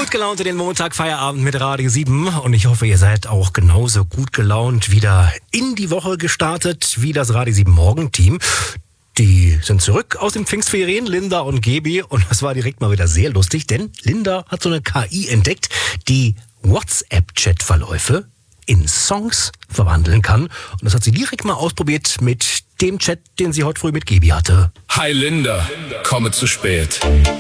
Gut gelaunt in den Montag, Feierabend mit Radio 7 und ich hoffe, ihr seid auch genauso gut gelaunt wieder in die Woche gestartet wie das Radio 7 Morgenteam. Die sind zurück aus den Pfingstferien, Linda und Gebi, und das war direkt mal wieder sehr lustig, denn Linda hat so eine KI entdeckt, die WhatsApp-Chat-Verläufe in Songs verwandeln kann. Und das hat sie direkt mal ausprobiert mit dem Chat, den sie heute früh mit Gebi hatte. Hi Linda, komme zu spät.